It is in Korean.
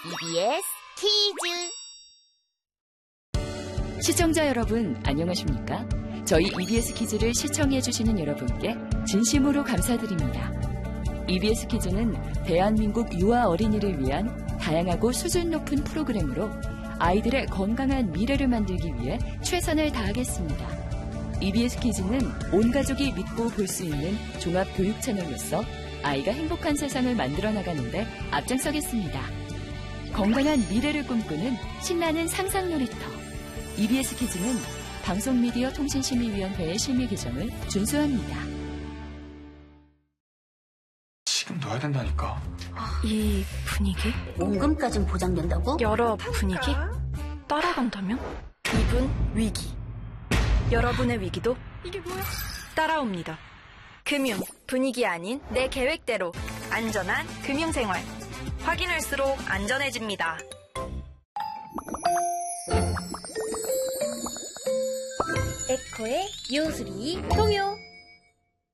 EBS 퀴즈. 시청자 여러분, 안녕하십니까? 저희 EBS 퀴즈를 시청해주시는 여러분께 진심으로 감사드립니다. EBS 퀴즈는 대한민국 유아 어린이를 위한 다양하고 수준 높은 프로그램으로 아이들의 건강한 미래를 만들기 위해 최선을 다하겠습니다. EBS 퀴즈는 온 가족이 믿고 볼 수 있는 종합 교육 채널로서 아이가 행복한 세상을 만들어 나가는데 앞장서겠습니다. 건강한 미래를 꿈꾸는 신나는 상상 놀이터. EBS 퀴즈는 방송미디어통신심의위원회의 심의 규정을 준수합니다. 지금 넣어야 된다니까. 이 분위기? 원금까진 보장된다고? 여러 분위기? 따라간다면? 이분 위기. 여러분의 위기도 이게 뭐야? 따라옵니다. 금융 분위기 아닌 내 계획대로 안전한 금융생활. 확인할수록 안전해집니다. 에코의 요수리 동요.